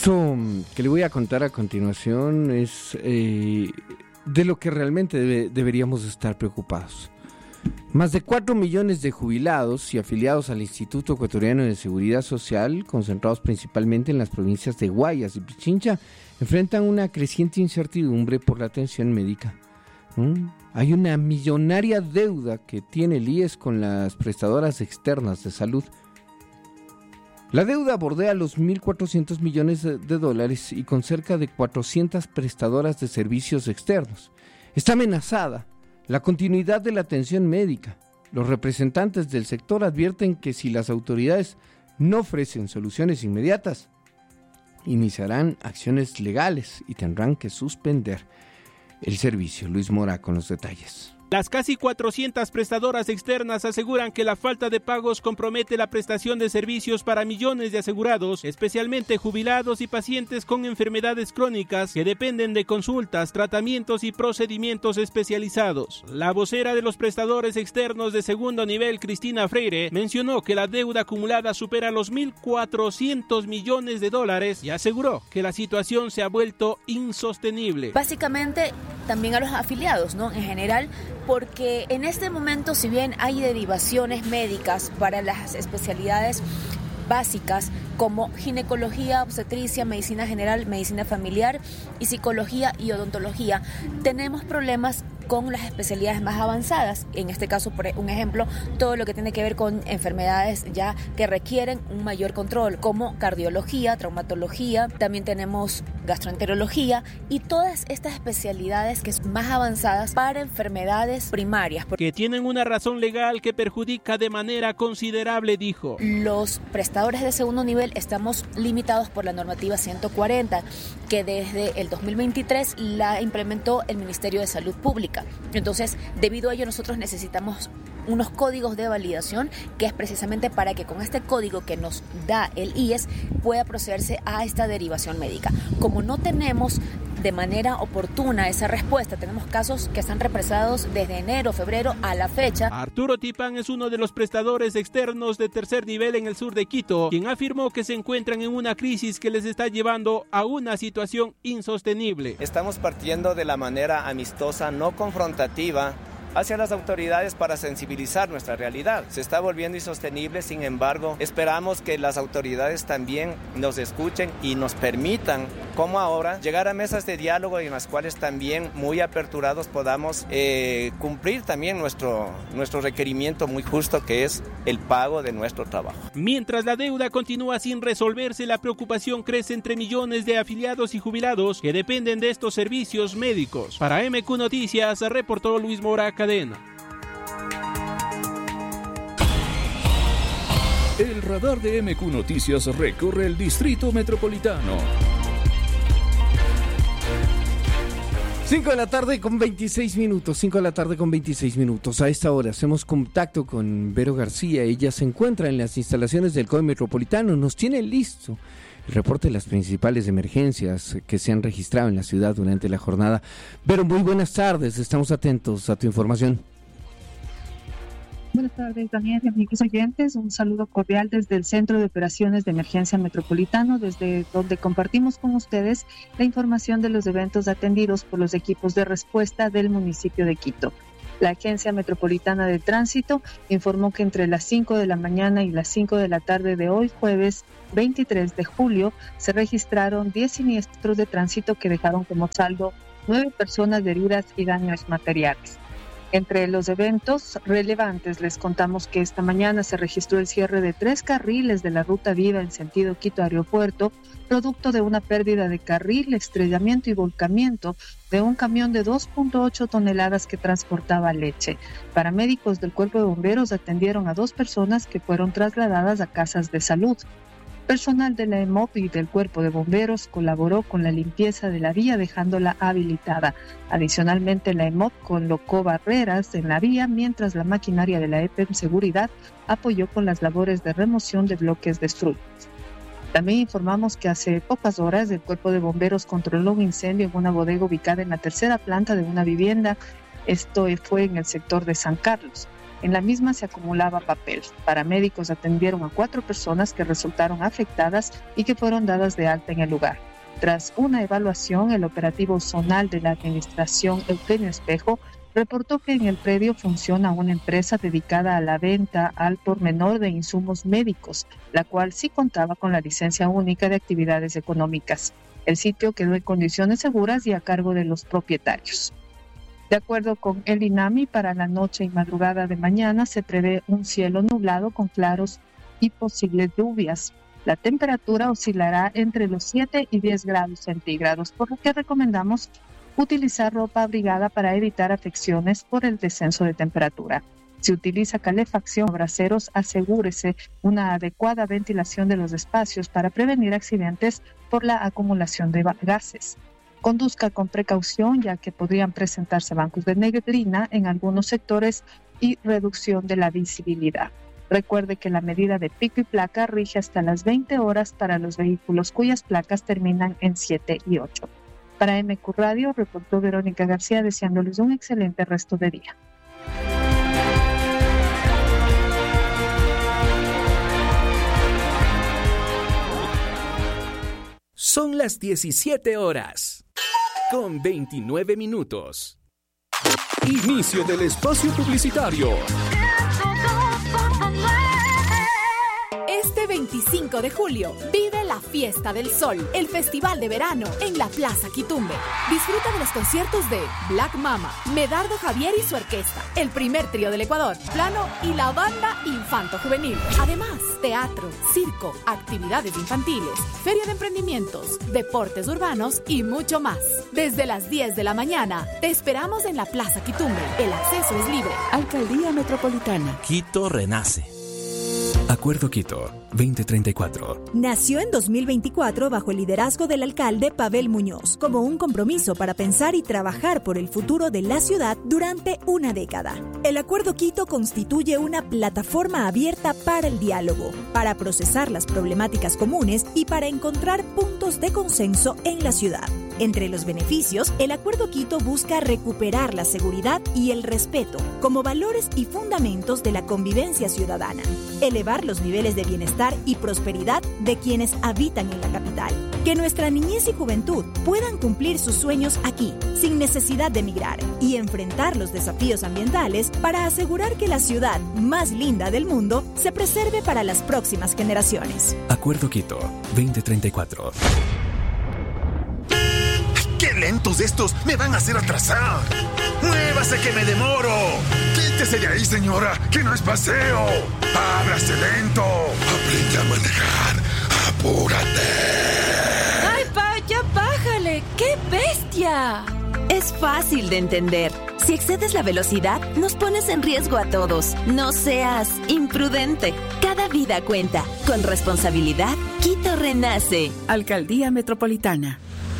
Esto que le voy a contar a continuación es de lo que realmente deberíamos estar preocupados. Más de 4 millones de jubilados y afiliados al Instituto Ecuatoriano de Seguridad Social, concentrados principalmente en las provincias de Guayas y Pichincha, enfrentan una creciente incertidumbre por la atención médica. Hay una millonaria deuda que tiene el IES con las prestadoras externas de salud. La deuda bordea los 1.400 millones de dólares y con cerca de 400 prestadoras de servicios externos. Está amenazada la continuidad de la atención médica. Los representantes del sector advierten que si las autoridades no ofrecen soluciones inmediatas, iniciarán acciones legales y tendrán que suspender el servicio. Luis Mora con los detalles. Las casi 400 prestadoras externas aseguran que la falta de pagos compromete la prestación de servicios para millones de asegurados, especialmente jubilados y pacientes con enfermedades crónicas que dependen de consultas, tratamientos y procedimientos especializados. La vocera de los prestadores externos de segundo nivel, Cristina Freire, mencionó que la deuda acumulada supera los 1.400 millones de dólares y aseguró que la situación se ha vuelto insostenible. Básicamente, también a los afiliados, ¿no? En general, porque en este momento, si bien hay derivaciones médicas para las especialidades básicas como ginecología, obstetricia, medicina general, medicina familiar y psicología y odontología, tenemos problemas con las especialidades más avanzadas. En este caso, por un ejemplo, todo lo que tiene que ver con enfermedades ya que requieren un mayor control, como cardiología, traumatología, también tenemos gastroenterología y todas estas especialidades que son más avanzadas para enfermedades primarias. Que tienen una razón legal que perjudica de manera considerable, dijo. Los prestadores de segundo nivel estamos limitados por la normativa 140, que desde el 2023 la implementó el Ministerio de Salud Pública. Entonces, debido a ello, nosotros necesitamos unos códigos de validación, que es precisamente para que con este código que nos da el IES pueda procederse a esta derivación médica. Como no tenemos de manera oportuna esa respuesta, tenemos casos que están represados desde enero, febrero a la fecha. Arturo Tipán es uno de los prestadores externos de tercer nivel en el sur de Quito, quien afirmó que se encuentran en una crisis que les está llevando a una situación insostenible. Estamos partiendo de la manera amistosa, no confrontativa, hacia las autoridades para sensibilizar nuestra realidad. Se está volviendo insostenible, sin embargo, esperamos que las autoridades también nos escuchen y nos permitan, como ahora, llegar a mesas de diálogo en las cuales también muy aperturados podamos cumplir también nuestro requerimiento muy justo, que es el pago de nuestro trabajo. Mientras la deuda continúa sin resolverse, la preocupación crece entre millones de afiliados y jubilados que dependen de estos servicios médicos. Para MQ Noticias, reportó Luis Mora Cadena. El radar de MQ Noticias recorre el Distrito Metropolitano. 5 de la tarde con 26 minutos, 5 de la tarde con 26 minutos. A esta hora hacemos contacto con Vero García. Ella se encuentra en las instalaciones del COE Metropolitano. Nos tiene listo el reporte de las principales emergencias que se han registrado en la ciudad durante la jornada. Vero, muy buenas tardes. Estamos atentos a tu información. Buenas tardes, Daniel y amigos oyentes. Un saludo cordial desde el Centro de Operaciones de Emergencia Metropolitano, desde donde compartimos con ustedes la información de los eventos atendidos por los equipos de respuesta del municipio de Quito. La Agencia Metropolitana de Tránsito informó que entre las 5 de la mañana y las 5 de la tarde de hoy, jueves 23 de julio, se registraron 10 siniestros de tránsito que dejaron como saldo 9 personas heridas y daños materiales. Entre los eventos relevantes les contamos que esta mañana se registró el cierre de 3 carriles de la ruta viva en sentido Quito Aeropuerto, producto de una pérdida de carril, estrellamiento y volcamiento de un camión de 2.8 toneladas que transportaba leche. Paramédicos del Cuerpo de Bomberos atendieron a 2 personas que fueron trasladadas a casas de salud. Personal de la EMOP y del Cuerpo de Bomberos colaboró con la limpieza de la vía, dejándola habilitada. Adicionalmente, la EMOP colocó barreras en la vía, mientras la maquinaria de la EPEM Seguridad apoyó con las labores de remoción de bloques destruidos. También informamos que hace pocas horas el Cuerpo de Bomberos controló un incendio en una bodega ubicada en la tercera planta de una vivienda. Esto fue en el sector de San Carlos. En la misma se acumulaba papel. Paramédicos atendieron a 4 personas que resultaron afectadas y que fueron dadas de alta en el lugar. Tras una evaluación, el operativo zonal de la administración Eugenio Espejo reportó que en el predio funciona una empresa dedicada a la venta al por menor de insumos médicos, la cual sí contaba con la licencia única de actividades económicas. El sitio quedó en condiciones seguras y a cargo de los propietarios. De acuerdo con el INAMI, para la noche y madrugada de mañana se prevé un cielo nublado con claros y posibles lluvias. La temperatura oscilará entre los 7 y 10 grados centígrados, por lo que recomendamos utilizar ropa abrigada para evitar afecciones por el descenso de temperatura. Si utiliza calefacción o braseros, asegúrese una adecuada ventilación de los espacios para prevenir accidentes por la acumulación de gases. Conduzca con precaución, ya que podrían presentarse bancos de neblina en algunos sectores y reducción de la visibilidad. Recuerde que la medida de pico y placa rige hasta las 20 horas para los vehículos cuyas placas terminan en 7 y 8. Para MQ Radio, reportó Verónica García, deseándoles un excelente resto de día. Son las 17 horas, con 29 minutos. Inicio del espacio publicitario. Este 25 de julio, vive la Fiesta del Sol, el festival de verano en la Plaza Quitumbe. Disfruta de los conciertos de Black Mama, Medardo Javier y su orquesta, el primer trío del Ecuador, Plano y la banda Infanto Juvenil. Además, teatro, circo, actividades infantiles, feria de emprendimientos, deportes urbanos y mucho más. Desde las 10 de la mañana, te esperamos en la Plaza Quitumbe. El acceso es libre. Alcaldía Metropolitana. Quito renace. Acuerdo Quito 2034. Nació en 2024 bajo el liderazgo del alcalde Pavel Muñoz, como un compromiso para pensar y trabajar por el futuro de la ciudad durante una década. El Acuerdo Quito constituye una plataforma abierta para el diálogo, para procesar las problemáticas comunes y para encontrar puntos de consenso en la ciudad. Entre los beneficios, el Acuerdo Quito busca recuperar la seguridad y el respeto como valores y fundamentos de la convivencia ciudadana, elevar los niveles de bienestar y prosperidad de quienes habitan en la capital, que nuestra niñez y juventud puedan cumplir sus sueños aquí, sin necesidad de emigrar, y enfrentar los desafíos ambientales para asegurar que la ciudad más linda del mundo se preserve para las próximas generaciones. Acuerdo Quito 2034. ¡Qué lentos estos! ¡Me van a hacer atrasar! ¡Muévase que me demoro! ¡Quítese de ahí, señora! ¡Que no es paseo! ¡Ábrase lento! ¡Aprende a manejar! ¡Apúrate! ¡Ay, pa! ¡Ya bájale! ¡Qué bestia! Es fácil de entender. Si excedes la velocidad, nos pones en riesgo a todos. No seas imprudente. Cada vida cuenta. Con responsabilidad, Quito renace. Alcaldía Metropolitana.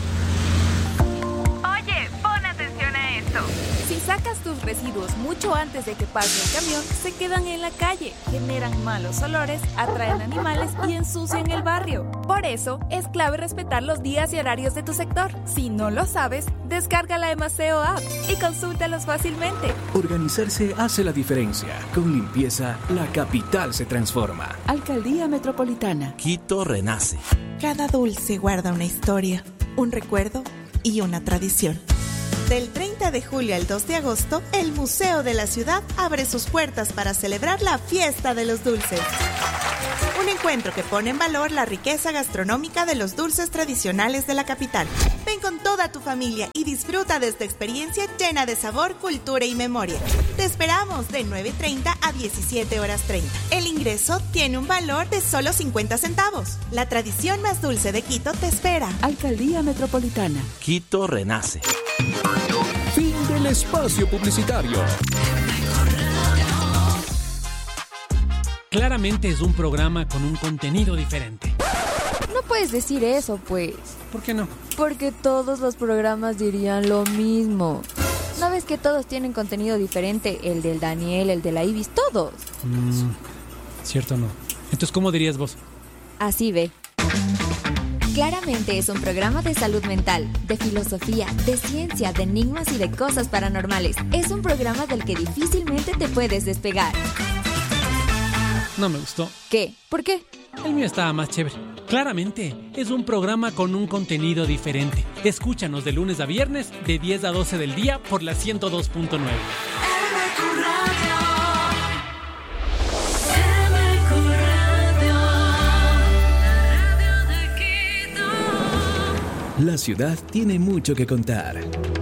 Si sacas tus residuos mucho antes de que pase el camión, se quedan en la calle, generan malos olores, atraen animales y ensucian el barrio. Por eso, es clave respetar los días y horarios de tu sector. Si no lo sabes, descarga la Emaceo App y consúltalos fácilmente. Organizarse hace la diferencia. Con limpieza, la capital se transforma. Alcaldía Metropolitana. Quito renace. Cada dulce guarda una historia, un recuerdo y una tradición. Del 30 de julio al 2 de agosto, el Museo de la Ciudad abre sus puertas para celebrar la Fiesta de los Dulces. Un encuentro que pone en valor la riqueza gastronómica de los dulces tradicionales de la capital. Ven con toda tu familia y disfruta de esta experiencia llena de sabor, cultura y memoria. Te esperamos de 9:30 a 17:30. El ingreso tiene un valor de solo 50 centavos. La tradición más dulce de Quito te espera. Alcaldía Metropolitana. Quito renace. Fin del espacio publicitario. Claramente es un programa con un contenido diferente. No puedes decir eso, pues. ¿Por qué no? Porque todos los programas dirían lo mismo. ¿No ves que todos tienen contenido diferente? El del Daniel, el de la Ibis, todos. Cierto no. Entonces, ¿cómo dirías vos? Así ve. Claramente es un programa de salud mental, de filosofía, de ciencia, de enigmas y de cosas paranormales. Es un programa del que difícilmente te puedes despegar. No me gustó. ¿Qué? ¿Por qué? El mío estaba más chévere. Claramente, es un programa con un contenido diferente. Escúchanos de lunes a viernes, de 10 a 12 del día, por la 102.9. La ciudad tiene mucho que contar.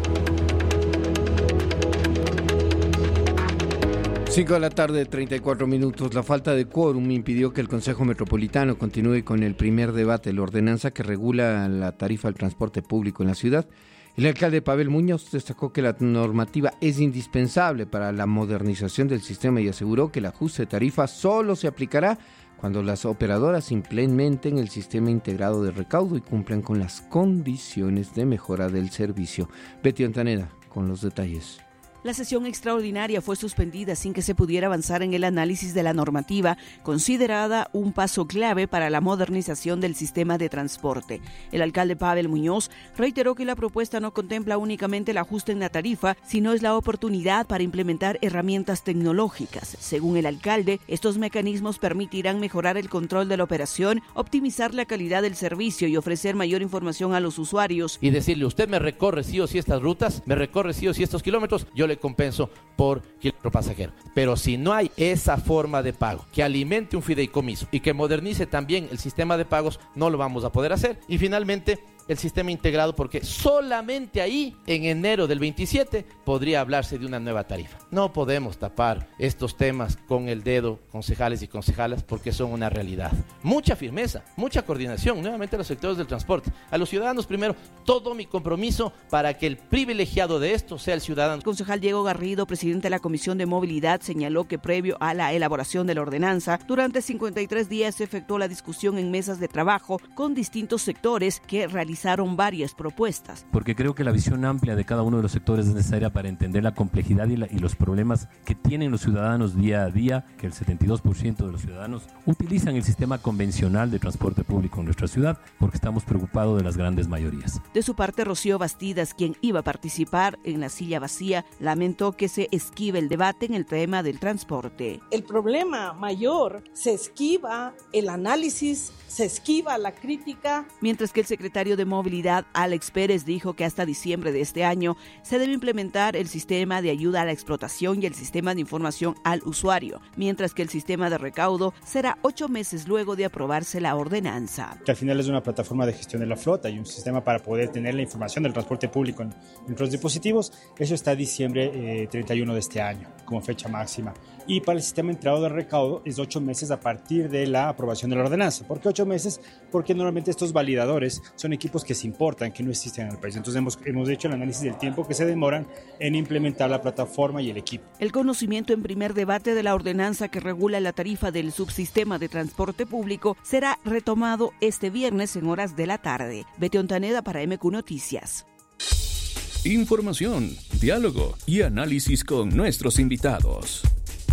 5 de la tarde, 34 minutos. La falta de quórum impidió que el Consejo Metropolitano continúe con el primer debate de la ordenanza que regula la tarifa del transporte público en la ciudad. El alcalde Pavel Muñoz destacó que la normativa es indispensable para la modernización del sistema y aseguró que el ajuste de tarifa solo se aplicará cuando las operadoras implementen el sistema integrado de recaudo y cumplan con las condiciones de mejora del servicio. Betty Ontaneda con los detalles. La sesión extraordinaria fue suspendida sin que se pudiera avanzar en el análisis de la normativa, considerada un paso clave para la modernización del sistema de transporte. El alcalde Pavel Muñoz reiteró que la propuesta no contempla únicamente el ajuste en la tarifa, sino es la oportunidad para implementar herramientas tecnológicas. Según el alcalde, estos mecanismos permitirán mejorar el control de la operación, optimizar la calidad del servicio y ofrecer mayor información a los usuarios. Y decirle, usted me recorre sí o sí estas rutas, me recorre sí o sí estos kilómetros, yo le compenso por kilómetro pasajero. Pero si no hay esa forma de pago que alimente un fideicomiso y que modernice también el sistema de pagos, no lo vamos a poder hacer. Y finalmente, el sistema integrado, porque solamente ahí, en enero del 27, podría hablarse de una nueva tarifa. No podemos tapar estos temas con el dedo, concejales y concejalas, porque son una realidad. Mucha firmeza, mucha coordinación, nuevamente a los sectores del transporte. A los ciudadanos primero, todo mi compromiso para que el privilegiado de esto sea el ciudadano. El concejal Diego Garrido, presidente de la Comisión de Movilidad, señaló que previo a la elaboración de la ordenanza, durante 53 días se efectuó la discusión en mesas de trabajo con distintos sectores que realizaron varias propuestas. Porque creo que la visión amplia de cada uno de los sectores es necesaria para entender la complejidad y los problemas que tienen los ciudadanos día a día, que el 72% de los ciudadanos utilizan el sistema convencional de transporte público en nuestra ciudad, porque estamos preocupados de las grandes mayorías. De su parte, Rocío Bastidas, quien iba a participar en la silla vacía, lamentó que se esquive el debate en el tema del transporte. El problema mayor, se esquiva el análisis, se esquiva la crítica. Mientras que el secretario de Movilidad, Alex Pérez, dijo que hasta diciembre de este año se debe implementar el sistema de ayuda a la explotación y el sistema de información al usuario, mientras que el sistema de recaudo será 8 meses luego de aprobarse la ordenanza. Que al final es una plataforma de gestión de la flota y un sistema para poder tener la información del transporte público en los dispositivos. Eso está diciembre 31 de este año como fecha máxima. Y para el sistema integrado de recaudo es 8 meses a partir de la aprobación de la ordenanza. ¿Por qué 8 meses? Porque normalmente estos validadores son equipos que se importan, que no existen en el país. Entonces hemos hecho el análisis del tiempo que se demoran en implementar la plataforma y el equipo. El conocimiento en primer debate de la ordenanza que regula la tarifa del subsistema de transporte público será retomado este viernes en horas de la tarde. Betty Ontaneda para MQ Noticias. Información, diálogo y análisis con nuestros invitados.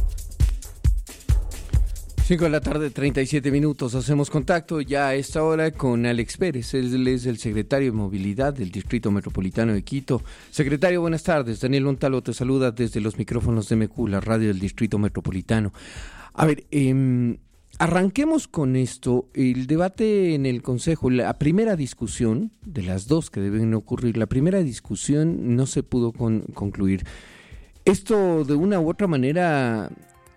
5 de la tarde, 37 minutos. Hacemos contacto ya a esta hora con Alex Pérez. Él es el secretario de Movilidad del Distrito Metropolitano de Quito. Secretario, buenas tardes. Daniel Montalvo te saluda desde los micrófonos de MQ, la radio del Distrito Metropolitano. A ver, arranquemos con esto. El debate en el Consejo, la primera discusión, de las dos que deben ocurrir, la primera discusión no se pudo concluir. Esto de una u otra manera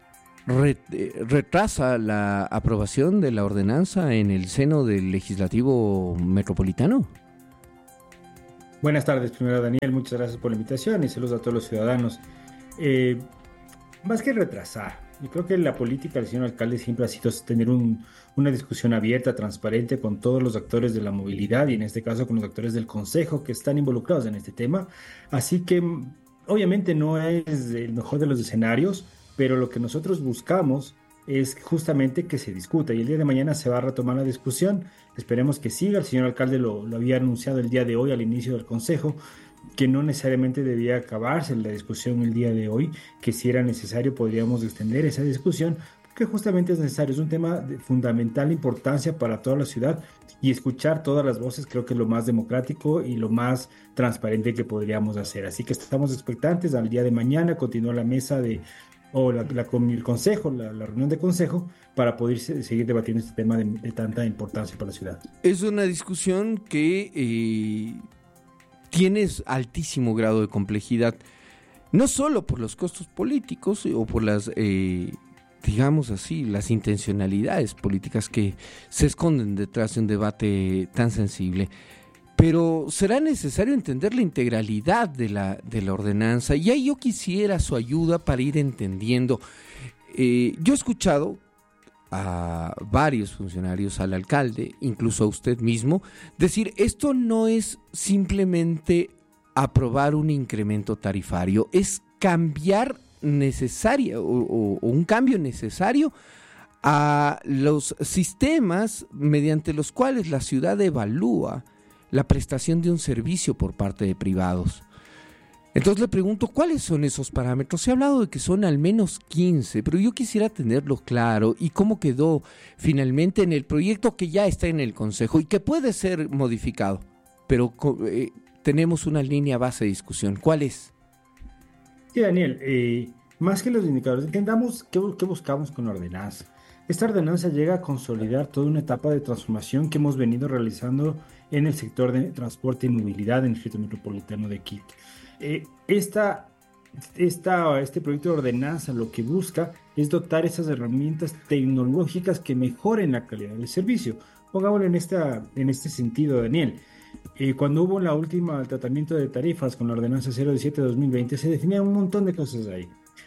retrasa la aprobación de la ordenanza en el seno del Legislativo Metropolitano. Buenas tardes, primero Daniel, muchas gracias por la invitación y saludos a todos los ciudadanos. Más que retrasar, yo creo que la política del señor alcalde siempre ha sido tener una discusión abierta, transparente con todos los actores de la movilidad y en este caso con los actores del Consejo que están involucrados en este tema. Así que obviamente no es el mejor de los escenarios, pero lo que nosotros buscamos es justamente que se discuta y el día de mañana se va a retomar la discusión. Esperemos que siga. El señor alcalde lo había anunciado el día de hoy al inicio del consejo, que no necesariamente debía acabarse la discusión el día de hoy, que si era necesario podríamos extender esa discusión, que justamente es necesario. Es un tema de fundamental importancia para toda la ciudad, y escuchar todas las voces creo que es lo más democrático y lo más transparente que podríamos hacer. Así que estamos expectantes. Al día de mañana continúa la mesa el consejo, la reunión de consejo, para poder seguir debatiendo este tema de tanta importancia para la ciudad. Es una discusión que tiene altísimo grado de complejidad, no solo por los costos políticos o por las, digamos así, las intencionalidades políticas que se esconden detrás de un debate tan sensible, pero será necesario entender la integralidad de la ordenanza, y ahí yo quisiera su ayuda para ir entendiendo. Yo he escuchado a varios funcionarios, al alcalde, incluso a usted mismo, decir, esto no es simplemente aprobar un incremento tarifario, es cambiar necesario o un cambio necesario a los sistemas mediante los cuales la ciudad evalúa la prestación de un servicio por parte de privados. Entonces le pregunto, ¿cuáles son esos parámetros? Se ha hablado de que son al menos 15, pero yo quisiera tenerlo claro, y cómo quedó finalmente en el proyecto que ya está en el Consejo y que puede ser modificado, pero tenemos una línea base de discusión. ¿Cuál es? Sí, Daniel, más que los indicadores, entendamos qué buscamos con la ordenanza. Esta ordenanza llega a consolidar toda una etapa de transformación que hemos venido realizando en el sector de transporte y movilidad en el Distrito Metropolitano de Quito. Este proyecto de ordenanza lo que busca es dotar esas herramientas tecnológicas que mejoren la calidad del servicio. Pongámoslo en este sentido, Daniel. Cuando hubo la última tratamiento de tarifas con la ordenanza 017-2020, se definían un montón de cosas ahí.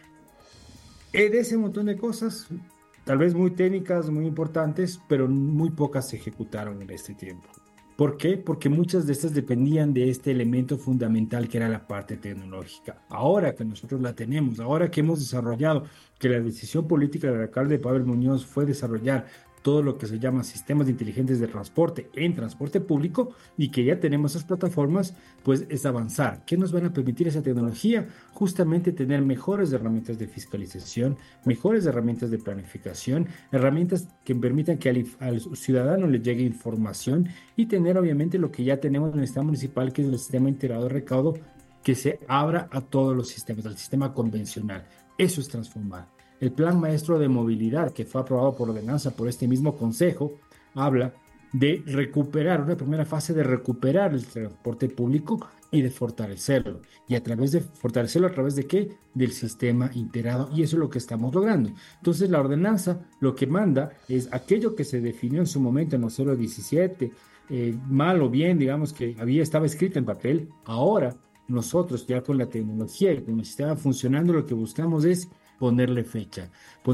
De ese montón de cosas, tal vez muy técnicas, muy importantes, pero muy pocas se ejecutaron en este tiempo. ¿Por qué? Porque muchas de estas dependían de este elemento fundamental que era la parte tecnológica. Ahora que nosotros la tenemos, ahora que hemos desarrollado, que la decisión política del alcalde Pavel Muñoz fue desarrollar todo lo que se llama sistemas inteligentes de transporte en transporte público, y que ya tenemos esas plataformas, pues es avanzar. ¿Qué nos van a permitir esa tecnología? Justamente tener mejores herramientas de fiscalización, mejores herramientas de planificación, herramientas que permitan que al ciudadano le llegue información, y tener obviamente lo que ya tenemos en el sistema municipal, que es el sistema integrado de recaudo, que se abra a todos los sistemas, al sistema convencional. Eso es transformar. El Plan Maestro de Movilidad, que fue aprobado por ordenanza por este mismo Consejo, habla de recuperar, una primera fase de recuperar el transporte público y de fortalecerlo. ¿Y fortalecerlo a través de qué? Del sistema integrado, y eso es lo que estamos logrando. Entonces la ordenanza lo que manda es aquello que se definió en su momento en los 017, mal o bien, digamos que estaba escrito en papel. Ahora nosotros ya con la tecnología y con el sistema funcionando, lo que buscamos es ponerle fecha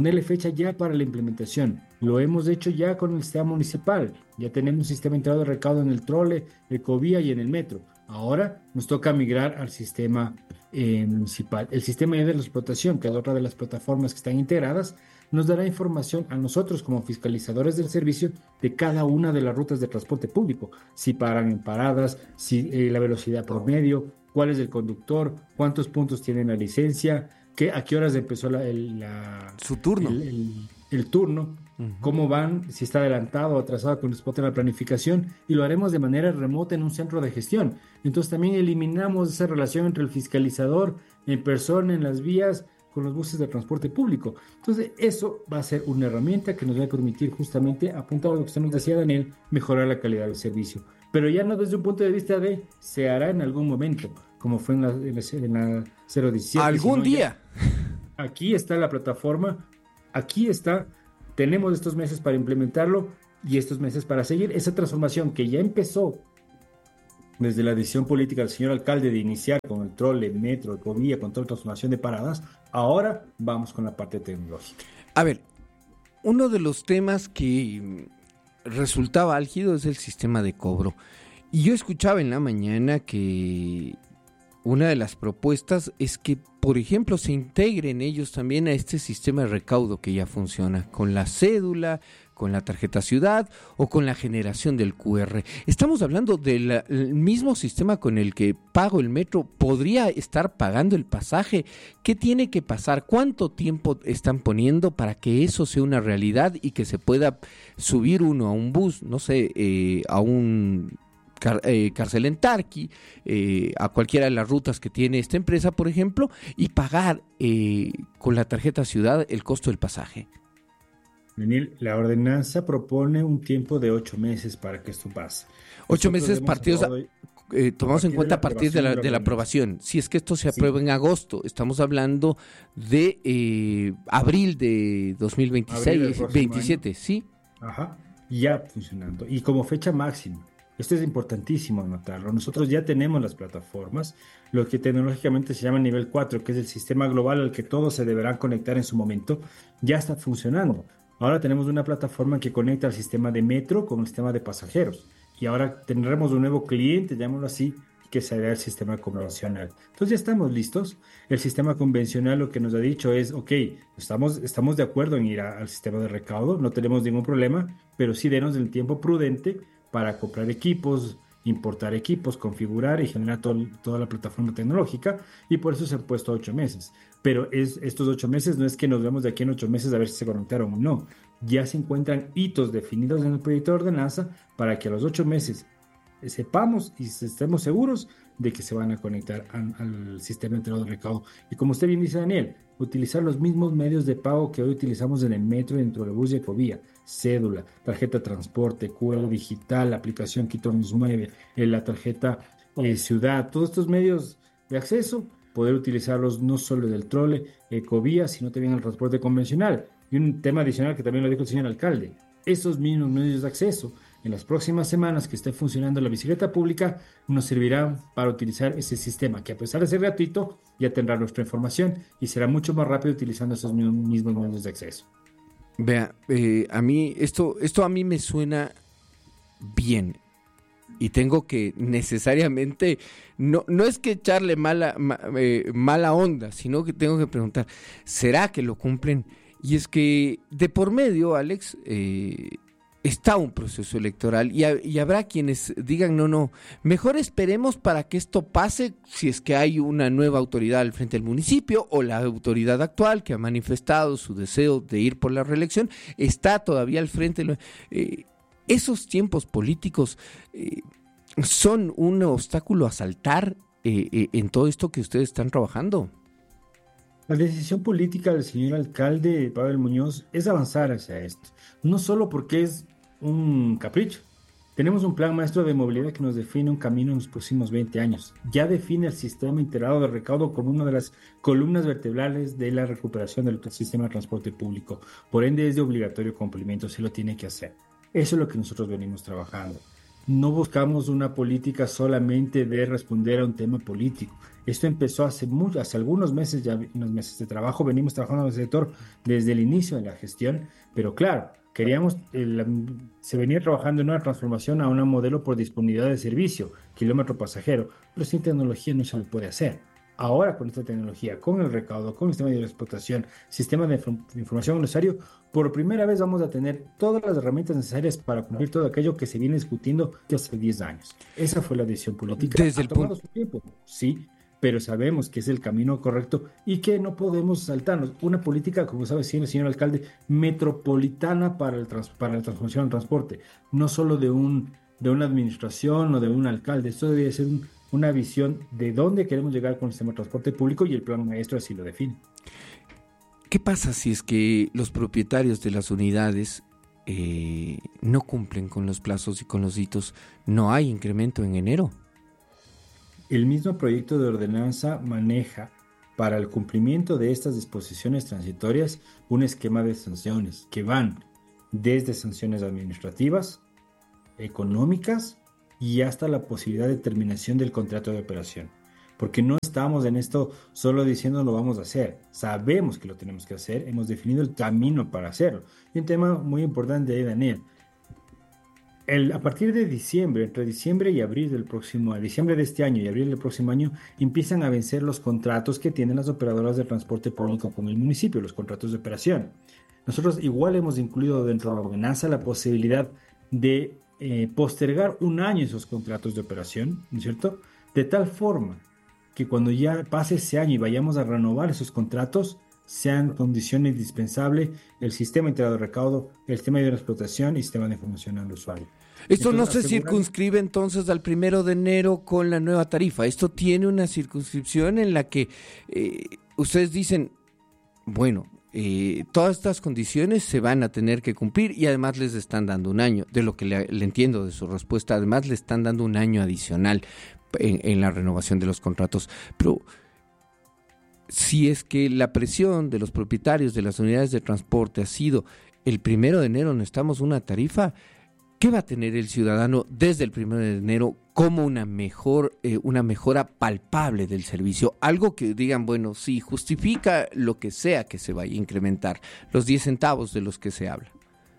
ya para la implementación. Lo hemos hecho ya con el sistema municipal, ya tenemos un sistema integrado de recaudo en el trole, Ecovía y en el metro. Ahora nos toca migrar al sistema municipal. El sistema de la explotación, que es otra de las plataformas que están integradas, nos dará información a nosotros como fiscalizadores del servicio de cada una de las rutas de transporte público, si paran en paradas, si la velocidad promedio, cuál es el conductor, cuántos puntos tiene la licencia, a qué horas empezó su turno, el turno, cómo van, si está adelantado o atrasado con respecto a la planificación, y lo haremos de manera remota en un centro de gestión. Entonces también eliminamos esa relación entre el fiscalizador en persona, en las vías, con los buses de transporte público. Entonces eso va a ser una herramienta que nos va a permitir justamente, apuntado a lo que usted nos decía, Daniel, mejorar la calidad del servicio. Pero ya no desde un punto de vista de se hará en algún momento, como fue en la 017. ¿Algún día? Aquí está la plataforma, aquí está, tenemos estos meses para implementarlo y estos meses para seguir esa transformación que ya empezó desde la decisión política del señor alcalde de iniciar con el trole, metro, ecovía, con toda la transformación de paradas. Ahora vamos con la parte tecnológica. A ver, uno de los temas que resultaba álgido es el sistema de cobro. Y yo escuchaba en la mañana que una de las propuestas es que, por ejemplo, se integren ellos también a este sistema de recaudo que ya funciona, con la cédula, con la tarjeta ciudad o con la generación del QR. Estamos hablando del mismo sistema con el que pago el metro. ¿Podría estar pagando el pasaje? ¿Qué tiene que pasar? ¿Cuánto tiempo están poniendo para que eso sea una realidad y que se pueda subir uno a un bus, no sé, a un Cárcel en Tarqui, a cualquiera de las rutas que tiene esta empresa, por ejemplo, y pagar con la tarjeta ciudad el costo del pasaje? Daniel, la ordenanza propone un tiempo de 8 meses para que esto pase. 8 meses partidos, tomamos en cuenta a partir de la aprobación. Si es que esto se aprueba en agosto, estamos hablando de abril de 2026, 27, ¿sí? Ajá, ya funcionando. Y como fecha máxima. Esto es importantísimo anotarlo. Nosotros ya tenemos las plataformas, lo que tecnológicamente se llama nivel 4, que es el sistema global al que todos se deberán conectar en su momento, ya está funcionando. Ahora tenemos una plataforma que conecta al sistema de metro con el sistema de pasajeros. Y ahora tendremos un nuevo cliente, llamémoslo así, que será el sistema convencional. Entonces ya estamos listos. El sistema convencional lo que nos ha dicho es, ok, estamos de acuerdo en ir al sistema de recaudo, no tenemos ningún problema, pero sí denos el tiempo prudente para comprar equipos, importar equipos, configurar y generar toda la plataforma tecnológica, y por eso se han puesto 8 meses. Pero estos 8 meses no es que nos vemos de aquí en 8 meses a ver si se conectaron o no. Ya se encuentran hitos definidos en el proyecto de ordenanza para que a los 8 meses sepamos y estemos seguros de que se van a conectar al sistema integrado de recaudo. Y como usted bien dice, Daniel, utilizar los mismos medios de pago que hoy utilizamos en el metro, dentro del bus y ecovía: cédula, tarjeta de transporte, QR digital, la aplicación Quito nos mueve, la tarjeta ciudad, todos estos medios de acceso, poder utilizarlos no solo del trole, ecovía, sino también el transporte convencional. Y un tema adicional que también lo dijo el señor alcalde: esos mismos medios de acceso, en las próximas semanas que esté funcionando la bicicleta pública, nos servirán para utilizar ese sistema, que a pesar de ser gratuito, ya tendrá nuestra información y será mucho más rápido utilizando esos mismos medios de acceso. Vea, a mí esto a mí me suena bien, y tengo que necesariamente, no es que echarle mala onda, sino que tengo que preguntar, ¿será que lo cumplen? Y es que de por medio, Alex, está un proceso electoral y habrá quienes digan no, mejor esperemos para que esto pase si es que hay una nueva autoridad al frente del municipio, o la autoridad actual que ha manifestado su deseo de ir por la reelección está todavía al frente. Esos tiempos políticos son un obstáculo a saltar en todo esto que ustedes están trabajando. La decisión política del señor alcalde Pavel Muñoz es avanzar hacia esto, no solo porque es un capricho. Tenemos un plan maestro de movilidad que nos define un camino en los próximos 20 años. Ya define el sistema integrado de recaudo como una de las columnas vertebrales de la recuperación del sistema de transporte público. Por ende, es de obligatorio cumplimiento, se lo tiene que hacer. Eso es lo que nosotros venimos trabajando. No buscamos una política solamente de responder a un tema político. Esto empezó hace algunos meses, ya unos meses de trabajo, venimos trabajando en el sector desde el inicio de la gestión, pero claro, se venía trabajando en una transformación a un modelo por disponibilidad de servicio, kilómetro pasajero, pero sin tecnología no se lo puede hacer. Ahora con esta tecnología, con el recaudo, con el sistema de explotación, sistema de información necesario, por primera vez vamos a tener todas las herramientas necesarias para cumplir todo aquello que se viene discutiendo hace 10 años. Esa fue la decisión política. Desde el punto su tiempo, sí, pero sabemos que es el camino correcto y que no podemos saltarnos. Una política, como sabe el señor alcalde, metropolitana para la transformación del transporte, no solo de una administración o de un alcalde. Esto debería ser una visión de dónde queremos llegar con el sistema de transporte público, y el plan maestro así lo define. ¿Qué pasa si es que los propietarios de las unidades no cumplen con los plazos y con los hitos? ¿No hay incremento en enero? El mismo proyecto de ordenanza maneja para el cumplimiento de estas disposiciones transitorias un esquema de sanciones que van desde sanciones administrativas, económicas y hasta la posibilidad de terminación del contrato de operación. Porque no estamos en esto solo diciendo lo vamos a hacer, sabemos que lo tenemos que hacer, hemos definido el camino para hacerlo. Y un tema muy importante ahí, Daniel. A partir de diciembre, entre diciembre y abril diciembre de este año y abril del próximo año, empiezan a vencer los contratos que tienen las operadoras de transporte público con el municipio, los contratos de operación. nosotros igual hemos incluido dentro de la ordenanza la posibilidad de postergar un año esos contratos de operación, ¿no es cierto? De tal forma que cuando ya pase ese año y vayamos a renovar esos contratos, sean condición indispensable el sistema integrado de recaudo, el sistema de explotación y el sistema de información al usuario. Esto no se circunscribe entonces al 1 de enero con la nueva tarifa. Esto tiene una circunscripción en la que ustedes dicen, bueno, todas estas condiciones se van a tener que cumplir y además les están dando un año. De lo que le entiendo de su respuesta, además le están dando un año adicional en la renovación de los contratos. Pero si es que la presión de los propietarios de las unidades de transporte ha sido el 1 de enero necesitamos una tarifa, ¿qué va a tener el ciudadano desde el 1 de enero como una mejora palpable del servicio? Algo que digan, bueno, sí, justifica lo que sea que se vaya a incrementar, los 10 centavos de los que se habla.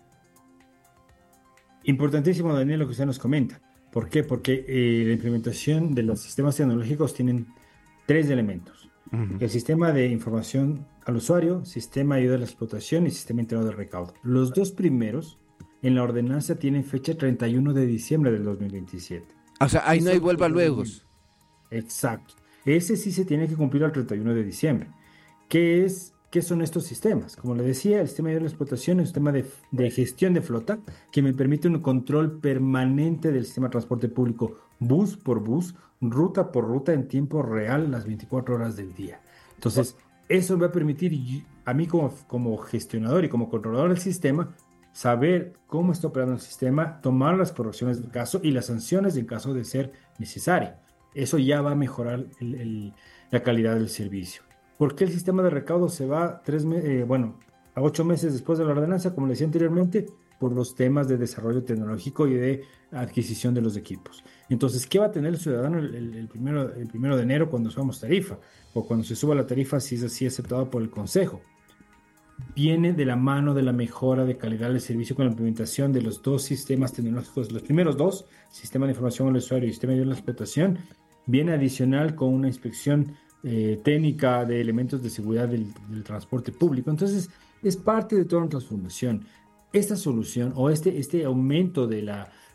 Importantísimo, Daniel, lo que usted nos comenta. ¿Por qué? Porque la implementación de los sistemas tecnológicos tienen 3 elementos. Uh-huh. El sistema de información al usuario, sistema de ayuda a la explotación y sistema integrado de recaudo. Los 2 primeros en la ordenanza tienen fecha 31 de diciembre del 2027. O sea, ahí no hay vuelva luego. Exacto. Ese sí se tiene que cumplir al 31 de diciembre. ¿Qué son estos sistemas? Como le decía, el sistema de ayuda a la explotación es un sistema de gestión de flota que me permite un control permanente del sistema de transporte público, bus por bus, ruta por ruta, en tiempo real, las 24 horas del día. Entonces, eso me va a permitir a mí como gestionador y como controlador del sistema saber cómo está operando el sistema, tomar las correcciones del caso y las sanciones en caso de ser necesario. Eso ya va a mejorar la calidad del servicio. ¿Por qué el sistema de recaudo se va a 8 meses después de la ordenanza, como le decía anteriormente? Por los temas de desarrollo tecnológico y de adquisición de los equipos. Entonces, ¿qué va a tener el ciudadano el primero de enero cuando subamos tarifa? O cuando se suba la tarifa, si es así aceptado por el Consejo. Viene de la mano de la mejora de calidad del servicio con la implementación de los 2 sistemas tecnológicos. Los primeros 2, sistema de información al usuario y sistema de la explotación, viene adicional con una inspección técnica de elementos de seguridad del transporte público. Entonces, es parte de toda una transformación. Esta solución o este aumento de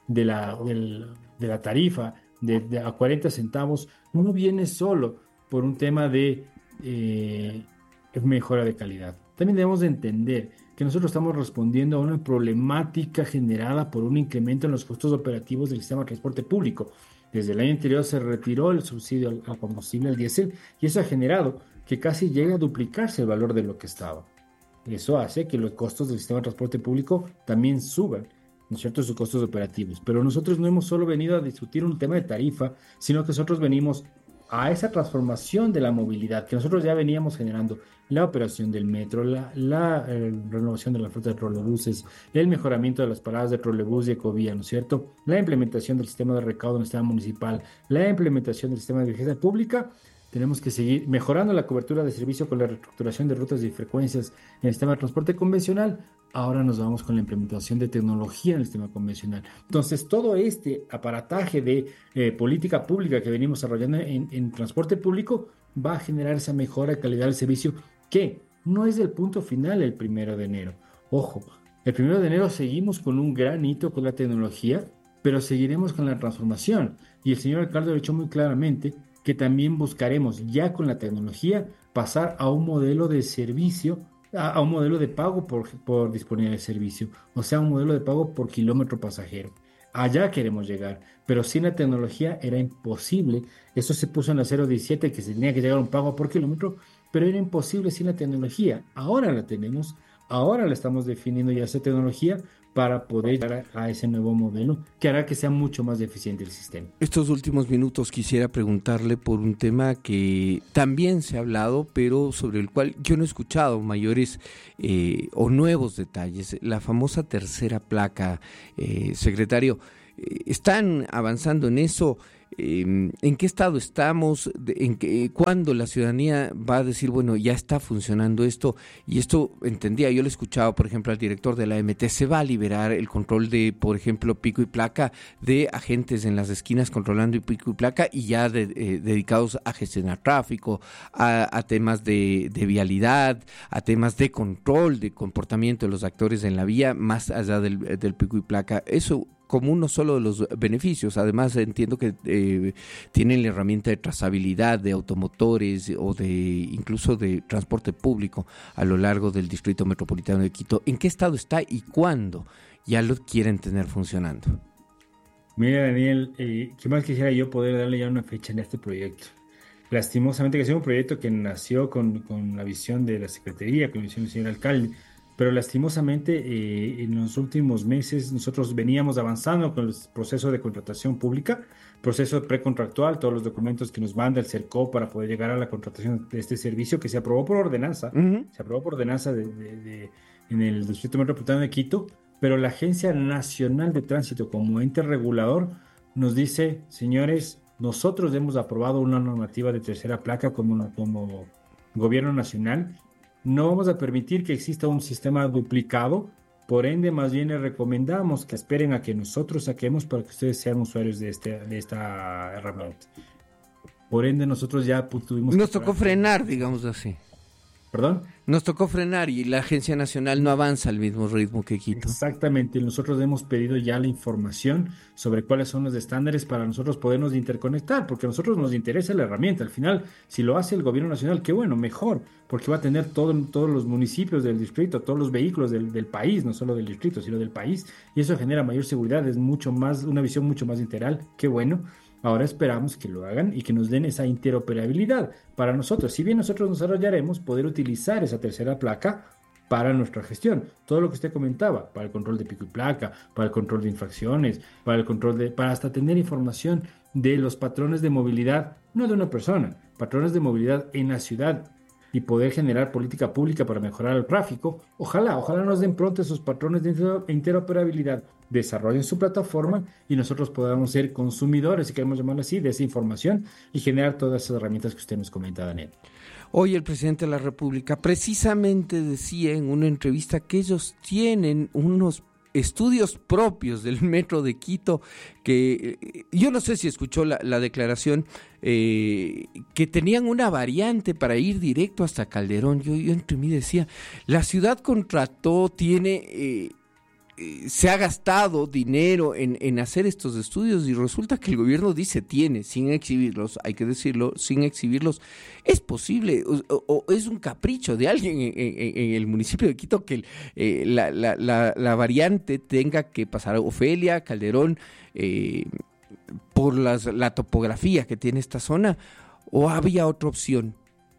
la tarifa a 40 centavos no viene solo por un tema de mejora de calidad. También debemos de entender que nosotros estamos respondiendo a una problemática generada por un incremento en los costos operativos del sistema de transporte público. Desde el año anterior se retiró el subsidio al combustible, al diésel, y eso ha generado que casi llegue a duplicarse el valor de lo que estaba. Eso hace que los costos del sistema de transporte público también suban, ¿no es cierto?, sus costos operativos. Pero nosotros no hemos solo venido a discutir un tema de tarifa, sino que nosotros venimos a esa transformación de la movilidad que nosotros ya veníamos generando, la operación del metro, la renovación de la flota de trolebuses, el mejoramiento de las paradas de trolebús y ecovía, ¿no es cierto?, la implementación del sistema de recaudo en el sistema municipal, la implementación del sistema de vigilancia pública. Tenemos que seguir mejorando la cobertura de servicio con la reestructuración de rutas y frecuencias en el sistema de transporte convencional. Ahora nos vamos con la implementación de tecnología en el sistema convencional. Entonces, todo este aparataje de política pública que venimos desarrollando en transporte público va a generar esa mejora de calidad del servicio que no es el punto final el 1 de enero. Ojo, el 1 de enero seguimos con un gran hito con la tecnología, pero seguiremos con la transformación. Y el señor alcalde lo ha dicho muy claramente que también buscaremos ya con la tecnología pasar a un modelo de servicio, a un modelo de pago por disponibilidad de servicio, o sea, un modelo de pago por kilómetro pasajero. Allá queremos llegar, pero sin la tecnología era imposible. Eso se puso en la 017, que se tenía que llegar a un pago por kilómetro, pero era imposible sin la tecnología. Ahora la tenemos, ahora la estamos definiendo ya esa tecnología para poder llegar a ese nuevo modelo que hará que sea mucho más eficiente el sistema. Estos últimos minutos quisiera preguntarle por un tema que también se ha hablado, pero sobre el cual yo no he escuchado mayores o nuevos detalles. La famosa tercera placa, secretario. ¿Están avanzando en eso? ¿En qué estado estamos? ¿Cuándo la ciudadanía va a decir, bueno, ya está funcionando esto? Y esto, entendía, yo lo he escuchado, por ejemplo, al director de la MT, se va a liberar el control de, por ejemplo, pico y placa, de agentes en las esquinas controlando pico y placa y ya dedicados a gestionar tráfico, a temas de vialidad, a temas de control, de comportamiento de los actores en la vía, más allá del pico y placa. Eso como uno solo de los beneficios. Además, entiendo que tienen la herramienta de trazabilidad de automotores o incluso de transporte público a lo largo del Distrito Metropolitano de Quito. ¿En qué estado está y cuándo ya lo quieren tener funcionando? Mira, Daniel, ¿qué más quisiera yo poder darle ya una fecha en este proyecto? Lastimosamente, que es un proyecto que nació con la visión de la Secretaría, con la visión del señor alcalde, pero lastimosamente en los últimos meses nosotros veníamos avanzando con el proceso de contratación pública, proceso precontractual, todos los documentos que nos manda el CERCO para poder llegar a la contratación de este servicio que se aprobó por ordenanza, se aprobó por ordenanza en el Distrito Metropolitano de Quito, pero la Agencia Nacional de Tránsito como ente regulador nos dice, señores, nosotros hemos aprobado una normativa de tercera placa como gobierno nacional. No vamos a permitir que exista un sistema duplicado, por ende, más bien les recomendamos que esperen a que nosotros saquemos para que ustedes sean usuarios de esta herramienta. Por ende, nosotros ya tuvimos... Nos tocó frenar, digamos así. ¿Perdón? Nos tocó frenar y la Agencia Nacional no avanza al mismo ritmo que Quito. Exactamente, nosotros hemos pedido ya la información sobre cuáles son los estándares para nosotros podernos interconectar, porque a nosotros nos interesa la herramienta. Al final, si lo hace el gobierno nacional, qué bueno, mejor, porque va a tener todos los municipios del distrito, todos los vehículos del país, no solo del distrito, sino del país, y eso genera mayor seguridad, es mucho más, una visión mucho más integral, qué bueno. Ahora esperamos que lo hagan y que nos den esa interoperabilidad para nosotros. Si bien nosotros desarrollaremos poder utilizar esa tercera placa para nuestra gestión. Todo lo que usted comentaba, para el control de pico y placa, para el control de infracciones, para hasta tener información de los patrones de movilidad, no de una persona, patrones de movilidad en la ciudad y poder generar política pública para mejorar el tráfico. Ojalá nos den pronto esos patrones de interoperabilidad, desarrollen su plataforma y nosotros podamos ser consumidores, si queremos llamarlo así, de esa información y generar todas esas herramientas que usted nos comenta, Daniel. Hoy el presidente de la República precisamente decía en una entrevista que ellos tienen unos estudios propios del metro de Quito, que yo no sé si escuchó la declaración, que tenían una variante para ir directo hasta Calderón. Yo entre mí decía, la ciudad contrató, se ha gastado dinero en hacer estos estudios y resulta que el gobierno dice tiene, sin exhibirlos, hay que decirlo, sin exhibirlos. ¿Es posible o es un capricho de alguien en el municipio de Quito que la variante tenga que pasar a Ofelia, Calderón, por la topografía que tiene esta zona, o había otra opción?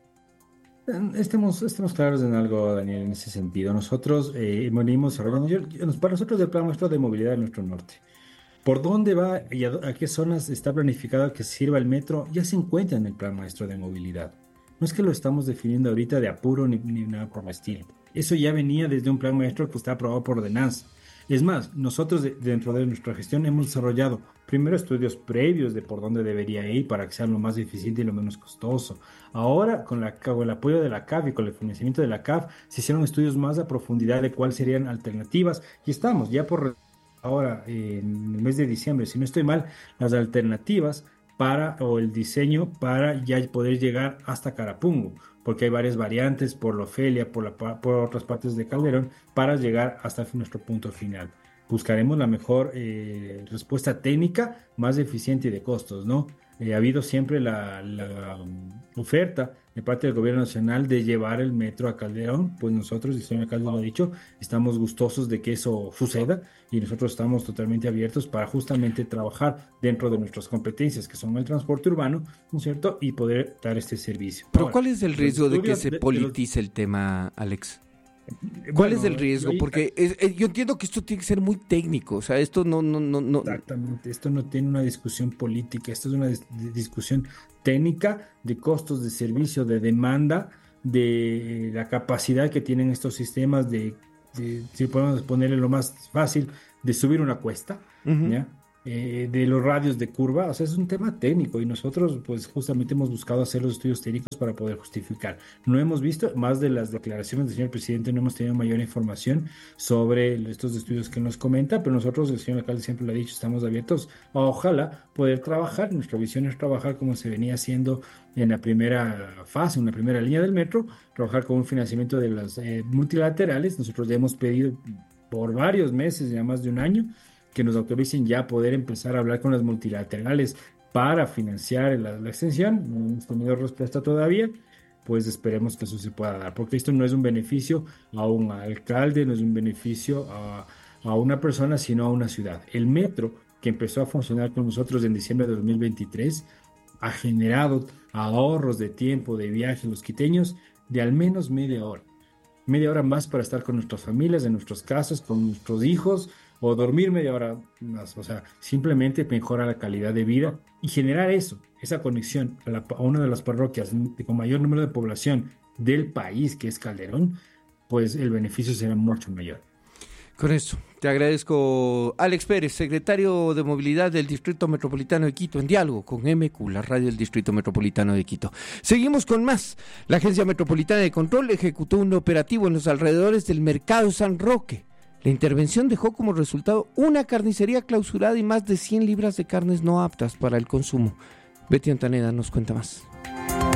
Estemos claros en algo, Daniel, en ese sentido. Nosotros venimos desarrollando, para nosotros el plan maestro de movilidad de nuestro norte. ¿Por dónde va y a qué zonas está planificado que sirva el metro? Ya se encuentra en el plan maestro de movilidad. No es que lo estamos definiendo ahorita de apuro ni nada por el estilo. Eso ya venía desde un plan maestro que está aprobado por ordenanza. Es más, nosotros dentro de nuestra gestión hemos desarrollado primero estudios previos de por dónde debería ir para que sea lo más eficiente y lo menos costoso. Ahora, con el apoyo de la CAF y con el financiamiento de la CAF, se hicieron estudios más a profundidad de cuáles serían alternativas y estamos ya ahora en el mes de diciembre, si no estoy mal, las alternativas o el diseño para ya poder llegar hasta Carapungo, porque hay varias variantes por la Ofelia, por otras partes de Calderón, para llegar hasta nuestro punto final. Buscaremos la mejor respuesta técnica, más eficiente y de costos, ¿no? Ha habido siempre la oferta de parte del gobierno nacional de llevar el metro a Calderón, pues nosotros, y el señor alcalde lo ha dicho, estamos gustosos de que eso suceda y nosotros estamos totalmente abiertos para justamente trabajar dentro de nuestras competencias, que son el transporte urbano, ¿no es cierto?, y poder dar este servicio. Pero ahora, ¿cuál es el riesgo de que se politice el tema, Alex? ¿Cuál es el riesgo? Porque yo entiendo que esto tiene que ser muy técnico, o sea, esto no. Exactamente, esto no tiene una discusión política, esto es una discusión técnica de costos de servicio, de demanda, de la capacidad que tienen estos sistemas si podemos ponerle lo más fácil, de subir una cuesta, ¿ya? de los radios de curva, o sea, es un tema técnico y nosotros pues justamente hemos buscado hacer los estudios técnicos para poder justificar. No hemos visto, más de las declaraciones del señor presidente, no hemos tenido mayor información sobre estos estudios que nos comenta, pero nosotros, el señor alcalde siempre lo ha dicho, estamos abiertos a ojalá poder trabajar. Nuestra visión es trabajar como se venía haciendo en la primera fase, en la primera línea del metro, trabajar con un financiamiento de las multilaterales. Nosotros ya hemos pedido por varios meses, ya más de un año, que nos autoricen ya poder empezar a hablar con las multilaterales para financiar la extensión. No hemos tenido respuesta todavía, pues esperemos que eso se pueda dar, porque esto no es un beneficio a un alcalde, no es un beneficio a una persona, sino a una ciudad. El metro, que empezó a funcionar con nosotros en diciembre de 2023, ha generado ahorros de tiempo, de viaje a los quiteños de al menos media hora más para estar con nuestras familias, en nuestros casas, con nuestros hijos, o dormir media hora más. O sea, simplemente mejora la calidad de vida y generar esa conexión a una de las parroquias con mayor número de población del país, que es Calderón, pues el beneficio será mucho mayor. Con eso, te agradezco, Alex Pérez, secretario de Movilidad del Distrito Metropolitano de Quito, en diálogo con MQ, la radio del Distrito Metropolitano de Quito. Seguimos con más. La Agencia Metropolitana de Control ejecutó un operativo en los alrededores del Mercado San Roque. La intervención dejó como resultado una carnicería clausurada y más de 100 libras de carnes no aptas para el consumo. Betty Antaneda nos cuenta más.